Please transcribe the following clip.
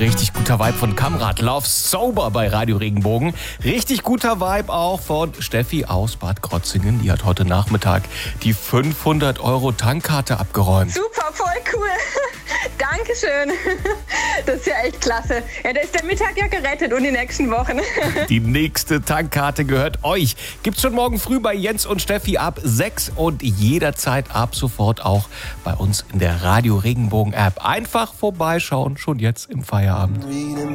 Richtig guter Vibe von Kamrat. Lauf sober bei Radio Regenbogen. Richtig guter Vibe auch von Steffi aus Bad Krotzingen. Die hat heute Nachmittag die 500 € Tankkarte abgeräumt. Super, voll cool. Dankeschön. Das ist ja echt klasse. Ja, da ist der Mittag ja gerettet und die nächsten Wochen. Die nächste Tankkarte gehört euch. Gibt's schon morgen früh bei Jens und Steffi ab 6 und jederzeit ab sofort auch bei uns in der Radio Regenbogen App. Einfach vorbeischauen, schon jetzt im Feierabend.